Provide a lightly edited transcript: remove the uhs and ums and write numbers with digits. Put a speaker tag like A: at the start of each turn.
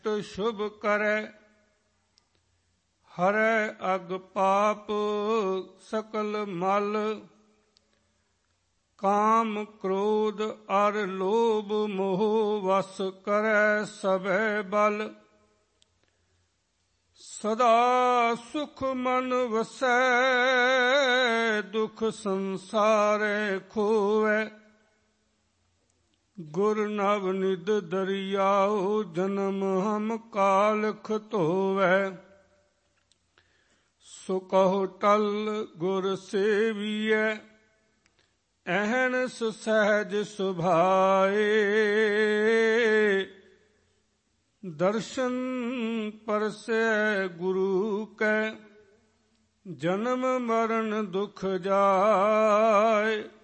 A: ਸ਼ੁਭ ਕਰੈ, ਹਰੈ ਅਗ ਪਾਪ ਸਕਲ ਮਲ। ਕਾਮ ਕ੍ਰੋਧ ਅਰ ਲੋਭ ਮੋਹ ਵਸ ਕਰੈ ਸਭੈ ਬਲ। ਸਦਾ ਸੁਖ ਮਨ ਵਸੈ, ਦੁਖ ਸੰਸਾਰੈ ਖੋਵੈ। ਗੁਰ ਨਵਨਿਧ ਦਰਿਆਉ, ਜਨਮ ਹਮ ਕਾਲਖ ਧੋਵੈ। ਸੋ ਕਹੋ ਟਲ ਗੁਰ ਸੇਵੀਐ, ਅਹਨਿ ਸਹਿਜ ਸੁਭਾਏ। ਦਰਸ਼ਨ ਪਰਸੈ ਗੁਰੂ ਕੈ, ਜਨਮ ਮਰਨ ਦੁਖ ਜਾਏ।